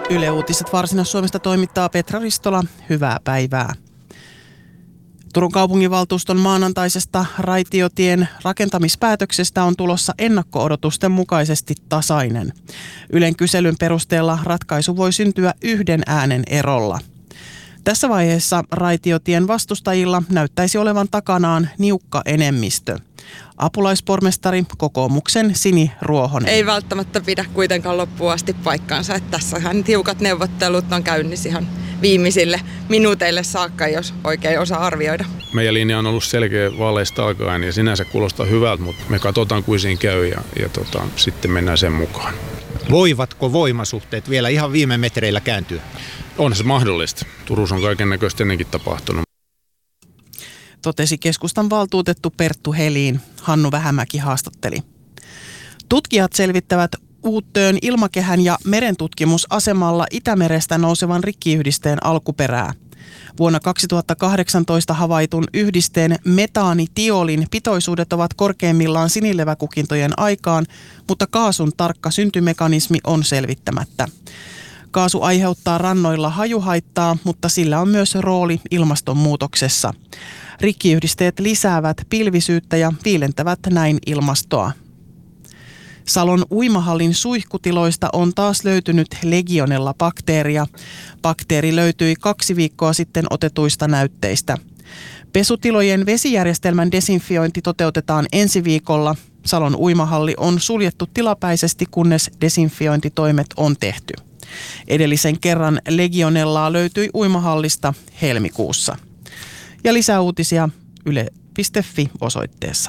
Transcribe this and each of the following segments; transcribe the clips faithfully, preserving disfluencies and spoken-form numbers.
Yle Uutiset Varsinais-Suomesta toimittaa Petra Ristola. Hyvää päivää. Turun kaupunginvaltuuston maanantaisesta raitiotien rakentamispäätöksestä on tulossa ennakko-odotusten mukaisesti tasainen. Ylen kyselyn perusteella ratkaisu voi syntyä yhden äänen erolla. Tässä vaiheessa raitiotien vastustajilla näyttäisi olevan takanaan niukka enemmistö. Apulaispormestari kokoomuksen Sini Ruohonen. Ei välttämättä pidä kuitenkaan loppuun asti paikkaansa. Että tässähän tiukat neuvottelut on käynnissä ihan viimeisille minuuteille saakka, jos oikein osaa arvioida. Meidän linja on ollut selkeä vaaleista alkaen ja sinänsä kuulostaa hyvältä, mutta me katsotaan kuin siinä käy ja, ja tota, sitten mennään sen mukaan. Voivatko voimasuhteet vielä ihan viime metreillä kääntyä? On se mahdollista. Turussa on kaiken näköistä ennenkin tapahtunut. Totesi keskustan valtuutettu Perttu Helin. Hannu Vähämäki haastatteli. Tutkijat selvittävät Uuttöön ilmakehän ja merentutkimusasemalla Itämerestä nousevan rikkiyhdisteen alkuperää. Vuonna kaksituhattakahdeksantoista havaitun yhdisteen metaanitiolin pitoisuudet ovat korkeimmillaan sinileväkukintojen aikaan, mutta kaasun tarkka syntymekanismi on selvittämättä. Kaasu aiheuttaa rannoilla hajuhaittaa, mutta sillä on myös rooli ilmastonmuutoksessa. Rikkiyhdisteet lisäävät pilvisyyttä ja viilentävät näin ilmastoa. Salon uimahallin suihkutiloista on taas löytynyt Legionella-bakteeria. Bakteeri löytyi kaksi viikkoa sitten otetuista näytteistä. Pesutilojen vesijärjestelmän desinfiointi toteutetaan ensi viikolla. Salon uimahalli on suljettu tilapäisesti, kunnes desinfiointitoimet on tehty. Edellisen kerran Legionellaa löytyi uimahallista helmikuussa. Ja lisää uutisia yle piste fi osoitteessa.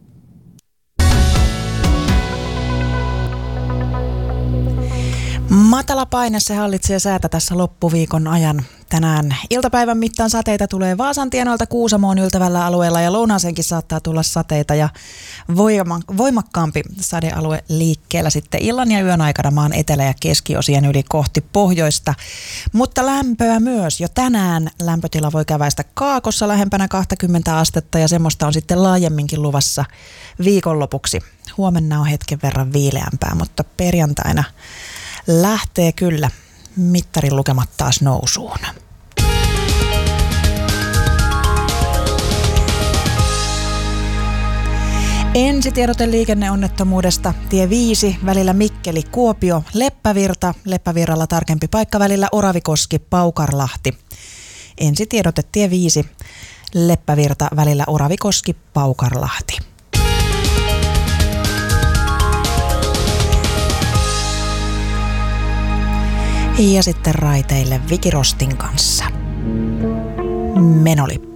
Matala paine se hallitsee säätä tässä loppuviikon ajan. Tänään iltapäivän mittaan sateita tulee Vaasan tienoilta Kuusamoon yltävällä alueella ja lounaaseenkin saattaa tulla sateita ja voima- voimakkaampi sadealue liikkeellä sitten illan ja yön aikana maan etelä- ja keskiosien yli kohti pohjoista. Mutta lämpöä myös. Jo tänään lämpötila voi käväistä Kaakossa lähempänä kaksikymmentä astetta ja semmoista on sitten laajemminkin luvassa viikonlopuksi. Huomenna on hetken verran viileämpää, mutta perjantaina lähtee kyllä mittarin lukemat taas nousuun. Ensitiedote liikenneonnettomuudesta. Tie viisi välillä Mikkeli-Kuopio, Leppävirta. Leppävirralla tarkempi paikka välillä Oravikoski, Paukarlahti. Ensitiedote tie viisi, Leppävirta välillä Oravikoski, Paukarlahti. Ja sitten raiteille Viki Rostin kanssa Menolippu.